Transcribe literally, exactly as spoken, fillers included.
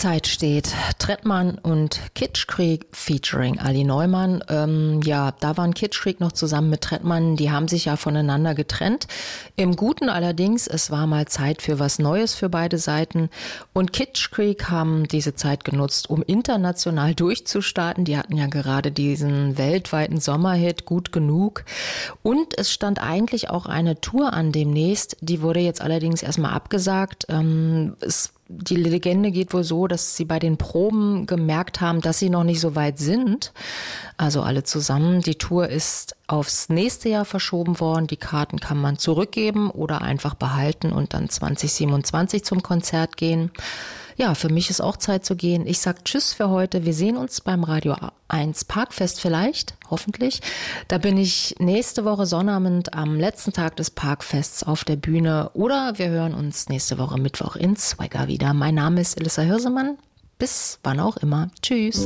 Zeit steht. Trettmann und Kitschkrieg featuring Ali Neumann. Ähm, ja, da waren Kitschkrieg noch zusammen mit Trettmann. Die haben sich ja voneinander getrennt. Im Guten allerdings, es war mal Zeit für was Neues für beide Seiten. Und Kitschkrieg haben diese Zeit genutzt, um international durchzustarten. Die hatten ja gerade diesen weltweiten Sommerhit Gut genug. Und es stand eigentlich auch eine Tour an demnächst. Die wurde jetzt allerdings erstmal abgesagt. Ähm, es Die Legende geht wohl so, dass sie bei den Proben gemerkt haben, dass sie noch nicht so weit sind. Also alle zusammen. Die Tour ist aufs nächste Jahr verschoben worden. Die Karten kann man zurückgeben oder einfach behalten und dann zwanzig siebenundzwanzig zum Konzert gehen. Ja, für mich ist auch Zeit zu gehen. Ich sag Tschüss für heute. Wir sehen uns beim Radio eins Parkfest vielleicht, hoffentlich. Da bin ich nächste Woche Sonnabend am letzten Tag des Parkfests auf der Bühne. Oder wir hören uns nächste Woche Mittwoch in Swagger wieder. Mein Name ist Elissa Hirsemann. Bis wann auch immer. Tschüss.